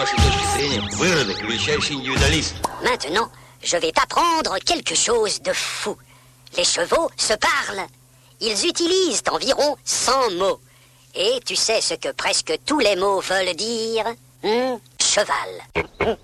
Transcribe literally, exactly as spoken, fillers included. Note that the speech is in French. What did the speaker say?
Maintenant, je vais t'apprendre quelque chose de fou. Les chevaux se parlent. Ils utilisent environ cent mots. Et tu sais ce que presque tous les mots veulent dire? Hmm? Cheval.